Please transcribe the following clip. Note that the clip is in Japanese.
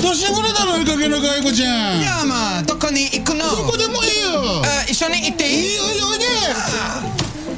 久しぶりだろ、いい加減な愛子ちゃん。 いやまあどこに行くの？ どこでもいいよ。 一緒に行っていい？ いいよ、いいよね。